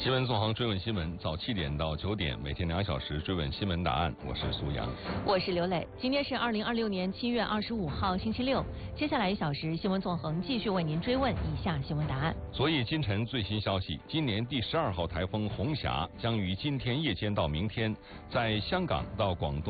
新闻纵横追问新闻，早7点到9点，每天2小时追问新闻答案。我是苏阳， 我是刘磊。今天是2026年7月25号，星期六。接下来1小时，新闻纵横继续为您追问以下新闻答案。 所以今晨最新消息，今年第12号台风红霞将于今天夜间到明天，在香港到广东